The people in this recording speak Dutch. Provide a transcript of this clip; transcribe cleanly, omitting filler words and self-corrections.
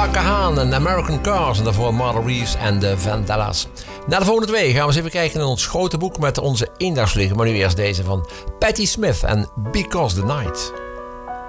Chaka Khan en American Cars. En daarvoor Martha Reeves en de Vandellas. Na de volgende 2 gaan we eens even kijken in ons grote boek met onze eendagsvliegen. Maar nu eerst deze van Patti Smith en Because the Night.